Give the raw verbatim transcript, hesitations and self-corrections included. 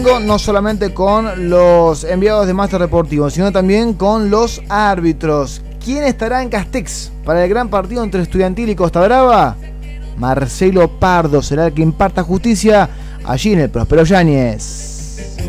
No solamente con los enviados de Máster Deportivo, sino también con los árbitros. ¿Quién estará en Castex para el gran partido entre Estudiantil y Costa Brava? Marcelo Pardo será el que imparta justicia allí en el Próspero Yáñez.